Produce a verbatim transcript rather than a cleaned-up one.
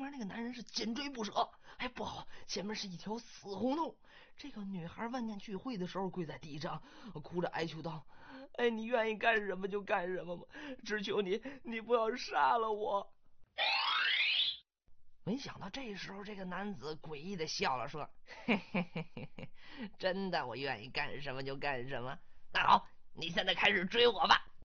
面那个男人是紧追不舍。哎，不好，前面是一条死胡同。这个女孩万念俱灰的时候跪在地上，哭着哀求道：“哎，你愿意干什么就干什么吧，只求你，你不要杀了我。”没想到这时候，这个男子诡异的笑了，说：“嘿嘿嘿嘿嘿，真的，我愿意干什么就干什么。那好，你现在开始追我吧。”